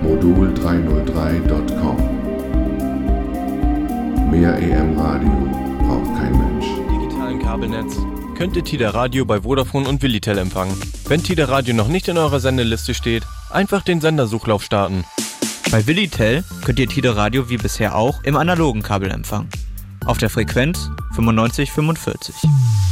modul303.com. Mehr EM-Radio braucht kein Mensch. Digitalen Kabelnetz könnt ihr Tide Radio bei Vodafone und Willitel empfangen. Wenn Tide Radio noch nicht in eurer Sendeliste steht, einfach den Sendersuchlauf starten. Bei Willitel könnt ihr Tide Radio wie bisher auch im analogen Kabel empfangen. Auf der Frequenz 9545.